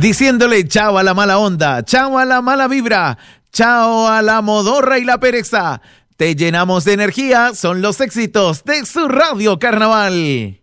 diciéndole chao a la mala onda, chao a la mala vibra, chao a la modorra y la pereza. Te llenamos de energía, son los éxitos de su Radio Carnaval.